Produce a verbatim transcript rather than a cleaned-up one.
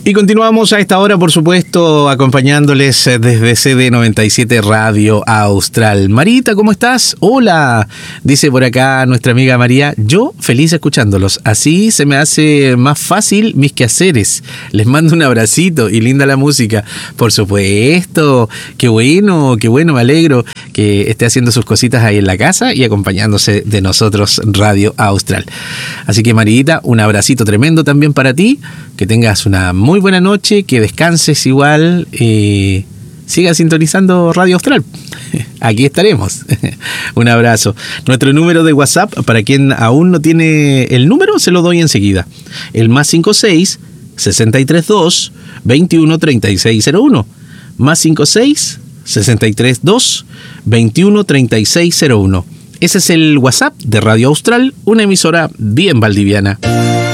Y continuamos a esta hora, por supuesto, acompañándoles desde C D noventa y siete Radio Austral. Marita, ¿cómo estás? Hola, dice por acá nuestra amiga María. Yo feliz escuchándolos. Así se me hace más fácil mis quehaceres. Les mando un abracito y linda la música. Por supuesto, qué bueno, qué bueno, me alegro que esté haciendo sus cositas ahí en la casa y acompañándose de nosotros Radio Austral. Así que Marita, un abracito tremendo también para ti. Que tengas una muy buena noche, que descanses igual y sigas sintonizando Radio Austral. Aquí estaremos. Un abrazo. Nuestro número de WhatsApp, para quien aún no tiene el número, se lo doy enseguida. El más cincuenta y seis, sesenta y tres dos, veintiuno, treinta y seis cero uno. Más cincuenta y seis, sesenta y tres dos, veintiuno, treinta y seis cero uno. Ese es el WhatsApp de Radio Austral, una emisora bien valdiviana.